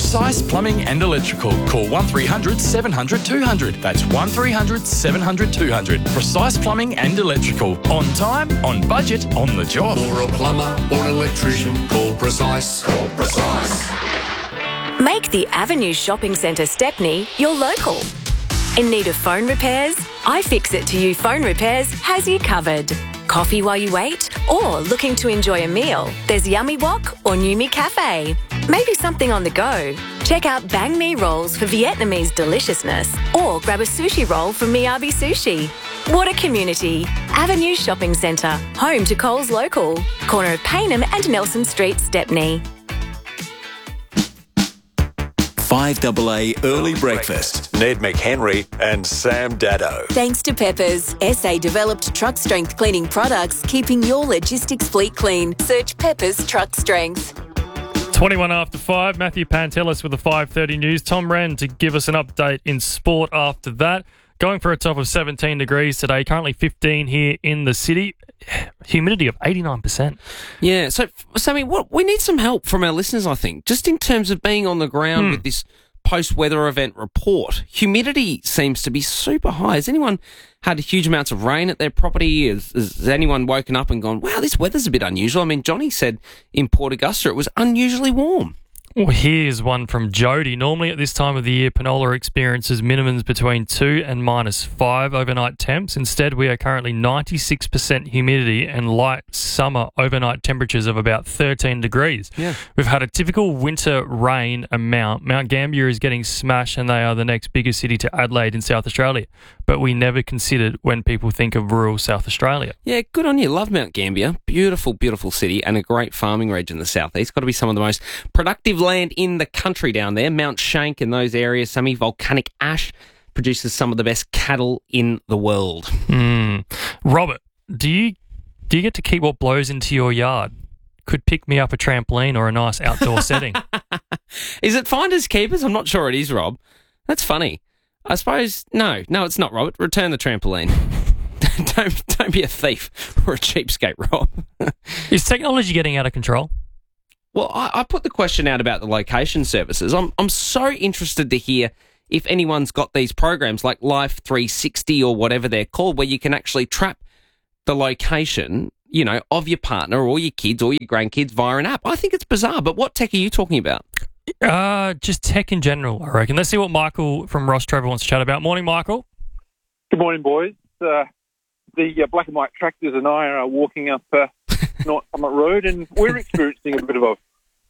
Precise Plumbing and Electrical. Call 1300 700 200. That's 1300 700 200. Precise Plumbing and Electrical. On time, on budget, on the job. For a plumber or an electrician, call Precise. Call Precise. Make the Avenue Shopping Centre Stepney your local. In need of phone repairs? iFixit to You Phone Repairs has you covered. Coffee while you wait? Or looking to enjoy a meal? There's Yummy Wok or Numi Cafe. Maybe something on the go. Check out Bang Mi rolls for Vietnamese deliciousness, or grab a sushi roll from Miyabi Sushi. What a community. Avenue Shopping Centre, home to Coles Local, corner of Paynham and Nelson Street, Stepney. 5AA Early Breakfast. Ned McHenry and Sam Daddo. Thanks to Peppers, SA developed truck strength cleaning products, keeping your logistics fleet clean. Search Peppers Truck Strength. 21 after 5, Matthew Pantelis with the 5:30 news. Tom Wren to give us an update in sport after that. Going for a top of 17 degrees today, currently 15 here in the city. Humidity of 89%. Yeah, so Sammy, we need some help from our listeners, I think, just in terms of being on the ground with this post-weather event report. Humidity seems to be super high. Has anyone had huge amounts of rain at their property? Has anyone woken up and gone, wow, this weather's a bit unusual? I mean, Johnny said in Port Augusta it was unusually warm. Well, here's one from Jody. Normally at this time of the year, Penola experiences minimums between 2 and -5 overnight temps. Instead, we are currently 96% humidity and light summer overnight temperatures of about 13 degrees. Yeah. We've had a typical winter rain amount. Mount Gambier is getting smashed and they are the next biggest city to Adelaide in South Australia. But we never considered when people think of rural South Australia. Yeah, good on you. Love Mount Gambier. Beautiful, beautiful city and a great farming region in the southeast. Got to be some of the most productive land in the country down there. Mount Shank and those areas, some volcanic ash produces some of the best cattle in the world. Robert, do you get to keep what blows into your yard? Could pick me up a trampoline or a nice outdoor setting. Is it finders keepers? I'm not sure it is, Rob. That's funny. I suppose, no, it's not, Robert. Return the trampoline. Don't be a thief or a cheapskate, Rob. Is technology getting out of control? Well, I put the question out about the location services. I'm so interested to hear if anyone's got these programs like Life 360 or whatever they're called, where you can actually trap the location, you know, of your partner or your kids or your grandkids via an app. I think it's bizarre, but what tech are you talking about? Just tech in general, I reckon. Let's see what Michael from Ross Trevor wants to chat about. Morning, Michael. Good morning, boys. The black and white tractors and I are walking up North Summit Road, and we're experiencing a bit of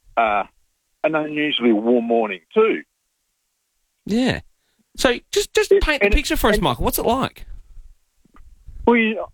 an unusually warm morning too. Yeah. So just paint the picture for us, Michael. What's it like? Well,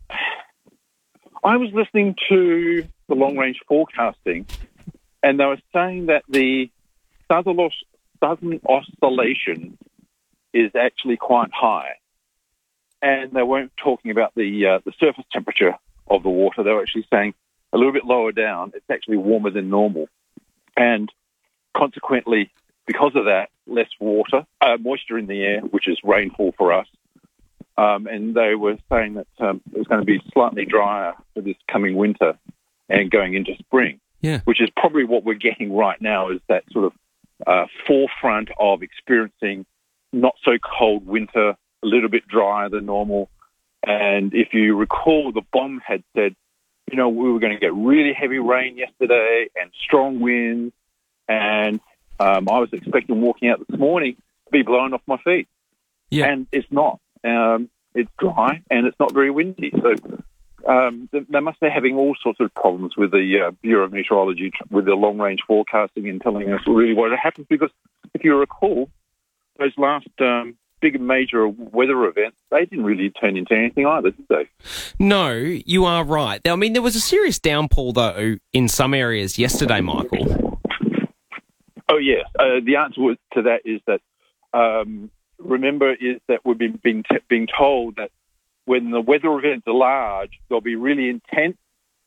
I was listening to the long-range forecasting, and they were saying that the southern oscillation is actually quite high. And they weren't talking about the surface temperature of the water. They were actually saying a little bit lower down, it's actually warmer than normal. And consequently, because of that, less moisture in the air, which is rainfall for us. And they were saying that it was going to be slightly drier for this coming winter and going into spring, which is probably what we're getting right now, is that sort of forefront of experiencing not so cold winter, a little bit drier than normal. And if you recall, the BOM had said, you know, we were going to get really heavy rain yesterday and strong winds. And I was expecting walking out this morning to be blown off my feet. Yeah. And it's not. It's dry and it's not very windy. So they must be having all sorts of problems with the Bureau of Meteorology, with the long-range forecasting and telling us really what happens. Because if you recall, those last big major weather events, they didn't really turn into anything either, did they? No, you are right. I mean, there was a serious downpour, though, in some areas yesterday, Michael. Oh, yes. The answer to that is that, remember, is that we've been being told that when the weather events are large, they'll be really intense,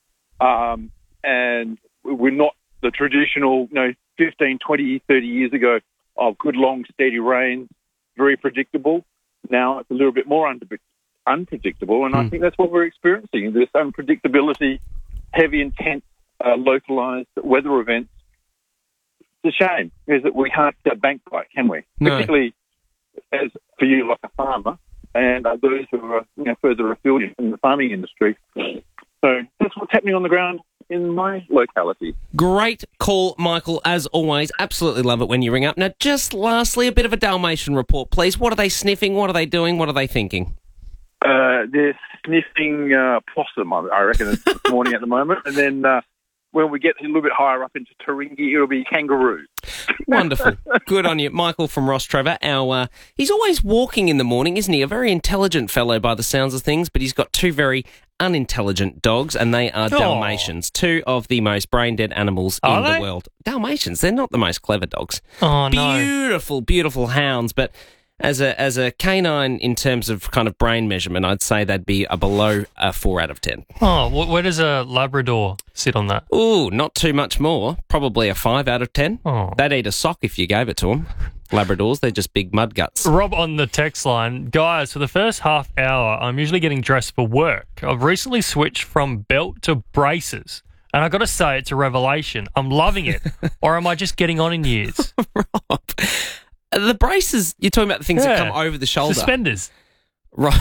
and we're not the traditional, 15, 20, 30 years ago of good, long, steady rain, very predictable. Now it's a little bit more unpredictable, and I think that's what we're experiencing, this unpredictability, heavy, intense, localised weather events it's a shame is that we can't bank by it, can we? No. Particularly as for you, like a farmer, and those who are further afield in the farming industry. So that's what's happening on the ground in my locality. Great call, Michael, as always. Absolutely love it when you ring up. Now, just lastly, a bit of a Dalmatian report, please. What are they sniffing? What are they doing? What are they thinking? They're sniffing possum, I reckon, this morning at the moment. And then when we get a little bit higher up into Taringi, it'll be kangaroo. Wonderful. Good on you. Michael from Ross Trevor. He's always walking in the morning, isn't he? A very intelligent fellow by the sounds of things, but he's got two very unintelligent dogs, and they are Dalmatians, two of the most brain-dead animals in the world. Dalmatians, they're not the most clever dogs. Oh, no. Beautiful, beautiful hounds, but as a canine in terms of kind of brain measurement, I'd say they'd be below a 4 out of 10. Oh, where does a Labrador sit on that? Ooh, not too much more. Probably a 5 out of 10. Oh. They'd eat a sock if you gave it to them. Labradors, they're just big mud guts. Rob on the text line, guys, for the first half hour, I'm usually getting dressed for work. I've recently switched from belt to braces, and I've got to say it's a revelation. I'm loving it. Or am I just getting on in years? Rob, the braces, you're talking about the things that come over the shoulder. Suspenders. Right.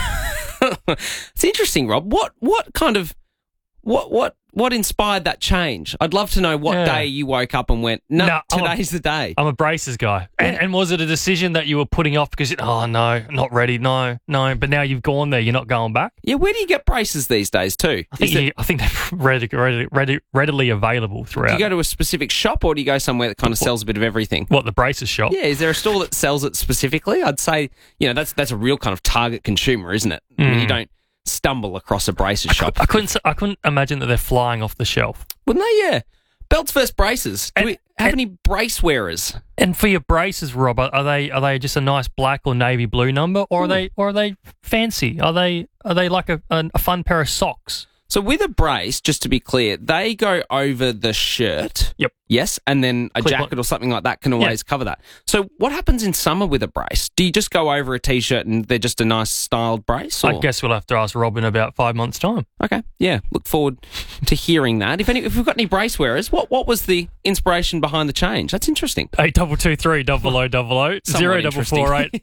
It's interesting, Rob. What kind of what inspired that change? I'd love to know what day you woke up and went, no, today's the day. I'm a braces guy. And was it a decision that you were putting off because, no, not ready, no, but now you've gone there, you're not going back? Yeah, where do you get braces these days too? I think they're readily available throughout. Do you go to a specific shop or do you go somewhere that kind of sells a bit of everything? What, the braces shop? Yeah, is there a store that sells it specifically? I'd say, that's a real kind of target consumer, isn't it? I mean, you don't stumble across a braces shop. I couldn't imagine that they're flying off the shelf. Wouldn't they? Yeah. Belts versus braces. Do we have any brace wearers? And for your braces, Rob, are they just a nice black or navy blue number, or are they fancy? Are they like a fun pair of socks? So with a brace, just to be clear, they go over the shirt. Yep. Yes, and then a jacket or something like that can always cover that. So what happens in summer with a brace? Do you just go over a T-shirt and they're just a nice styled brace? Or? I guess we'll have to ask Rob in about 5 months' time. Okay, yeah. Look forward to hearing that. If we've got any brace wearers, what was the inspiration behind the change? That's interesting. 8223 0000 0448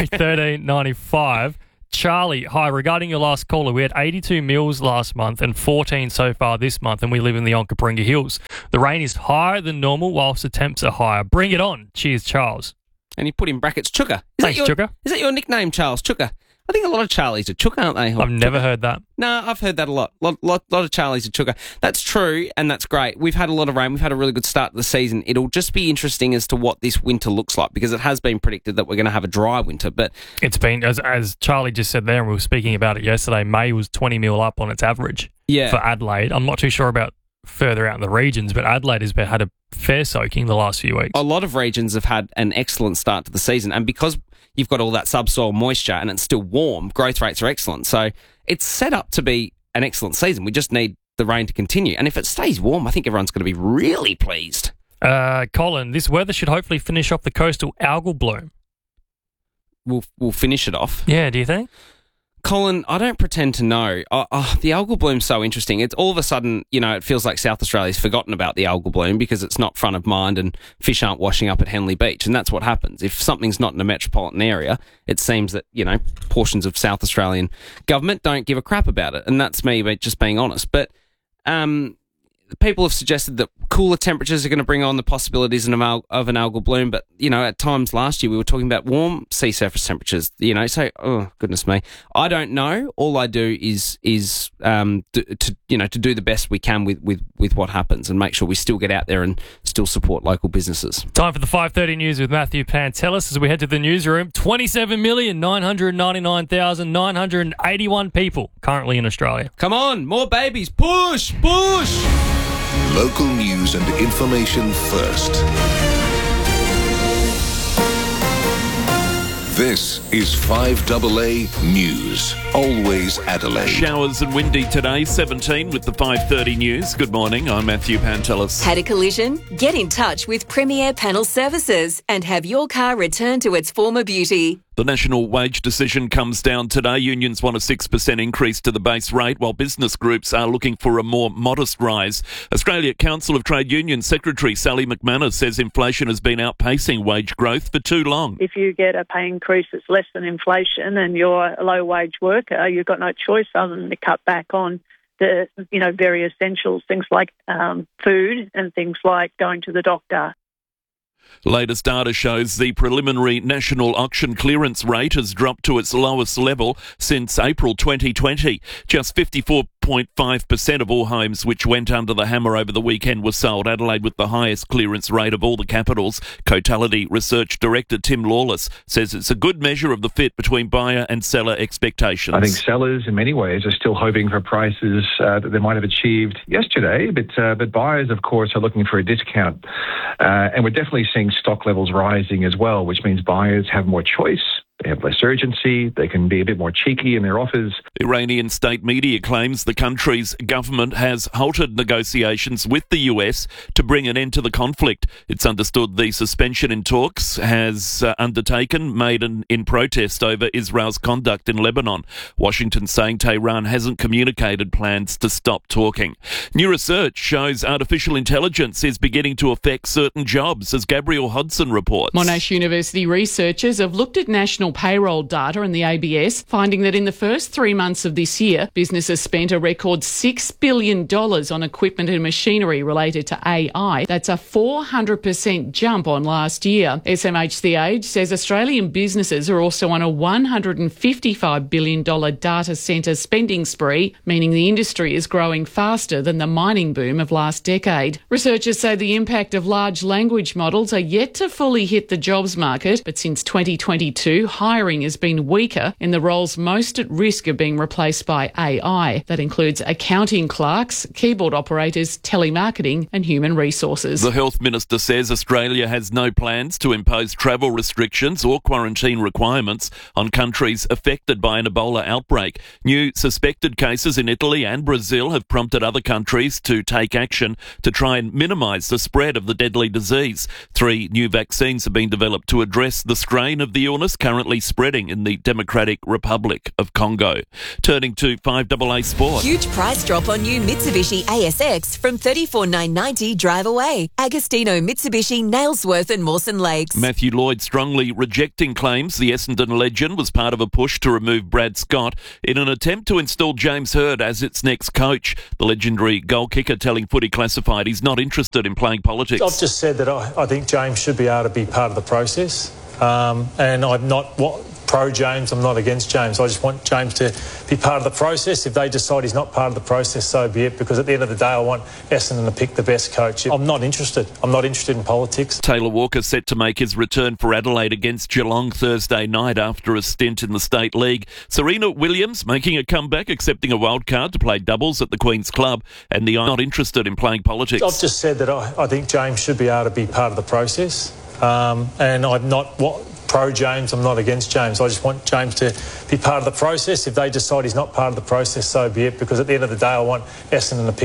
1395. Charlie, hi. Regarding your last caller, we had 82 mils last month and 14 so far this month, and we live in the Onkaparinga Hills. The rain is higher than normal whilst the temps are higher. Bring it on. Cheers, Charles. And you put in brackets Chuka. Thanks, Chuka. Is that your nickname, Charles? Chuka? I think a lot of Charlies are Chuka, aren't they? I've never heard that. No, I've heard that a lot. Lot of Charlies are Chuka. That's true, and that's great. We've had a lot of rain. We've had a really good start to the season. It'll just be interesting as to what this winter looks like, because it has been predicted that we're going to have a dry winter. But it's been, as Charlie just said there, and we were speaking about it yesterday, May was 20 mil up on its average for Adelaide. I'm not too sure about further out in the regions, but Adelaide has had a fair soaking the last few weeks. A lot of regions have had an excellent start to the season, and because you've got all that subsoil moisture and it's still warm, growth rates are excellent. So it's set up to be an excellent season. We just need the rain to continue. And if it stays warm, I think everyone's going to be really pleased. Colin, this weather should hopefully finish off the coastal algal bloom. We'll finish it off. Yeah, do you think? Colin, I don't pretend to know. The algal bloom's so interesting. It's all of a sudden, it feels like South Australia's forgotten about the algal bloom because it's not front of mind and fish aren't washing up at Henley Beach. And that's what happens. If something's not in a metropolitan area, it seems that, portions of South Australian government don't give a crap about it. And that's me just being honest. But people have suggested that cooler temperatures are going to bring on the possibilities of an algal bloom. But, at times last year we were talking about warm sea surface temperatures, so, oh, goodness me. I don't know. All I do is to do the best we can with what happens and make sure we still get out there and still support local businesses. Time for the 5:30 news with Matthew Pantelis as we head to the newsroom. 27,999,981 people currently in Australia. Come on, more babies. Push, push. Local news and information first. This is 5AA News. Always Adelaide. Showers and windy today, 17 with the 5:30 news. Good morning, I'm Matthew Pantelis. Had a collision? Get in touch with Premier Panel Services and have your car returned to its former beauty. The national wage decision comes down today. Unions want a 6% increase to the base rate, while business groups are looking for a more modest rise. Australia Council of Trade Unions Secretary Sally McManus says inflation has been outpacing wage growth for too long. If you get a pay increase that's less than inflation and you're a low-wage worker, you've got no choice other than to cut back on the, very essentials, things like food and things like going to the doctor. Latest data shows the preliminary national auction clearance rate has dropped to its lowest level since April 2020. Just 54.5% of all homes which went under the hammer over the weekend were sold. Adelaide with the highest clearance rate of all the capitals. Cotality Research Director Tim Lawless says it's a good measure of the fit between buyer and seller expectations. I think sellers in many ways are still hoping for prices that they might have achieved yesterday, but buyers, of course, are looking for a discount. And we're definitely seeing stock levels rising as well, which means buyers have more choice. They have less urgency. They can be a bit more cheeky in their offers. Iranian state media claims the country's government has halted negotiations with the US to bring an end to the conflict. It's understood the suspension in talks has made in protest over Israel's conduct in Lebanon. Washington saying Tehran hasn't communicated plans to stop talking. New research shows artificial intelligence is beginning to affect certain jobs, as Gabrielle Hodson reports. Monash University researchers have looked at national payroll data and the ABS, finding that in the first 3 months of this year, businesses spent a record $6 billion on equipment and machinery related to AI. That's a 400% jump on last year. SMH The Age says Australian businesses are also on a $155 billion data centre spending spree, meaning the industry is growing faster than the mining boom of last decade. Researchers say the impact of large language models are yet to fully hit the jobs market, but since 2022, hiring has been weaker in the roles most at risk of being replaced by AI. That includes accounting clerks, keyboard operators, telemarketing and human resources. The Health Minister says Australia has no plans to impose travel restrictions or quarantine requirements on countries affected by an Ebola outbreak. New suspected cases in Italy and Brazil have prompted other countries to take action to try and minimise the spread of the deadly disease. 3 new vaccines have been developed to address the strain of the illness currently spreading in the Democratic Republic of Congo. Turning to 5AA Sport. Huge price drop on new Mitsubishi ASX from $34,990 drive away. Agostino, Mitsubishi, Nailsworth and Mawson Lakes. Matthew Lloyd strongly rejecting claims the Essendon legend was part of a push to remove Brad Scott in an attempt to install James Hird as its next coach. The legendary goal kicker telling Footy Classified he's not interested in playing politics. I've just said that I think James should be able to be part of the process. And I'm not pro James, I'm not against James. I just want James to be part of the process. If they decide he's not part of the process, so be it, because at the end of the day I want Essendon to pick the best coach. I'm not interested. I'm not interested in politics. Taylor Walker set to make his return for Adelaide against Geelong Thursday night after a stint in the State League. Serena Williams making a comeback, accepting a wild card to play doubles at the Queen's Club, and the not interested in playing politics. I've just said that I think James should be able to be part of the process. And I'm not pro James, I'm not against James. I just want James to be part of the process. If they decide he's not part of the process, so be it, because at the end of the day I want Essendon to pick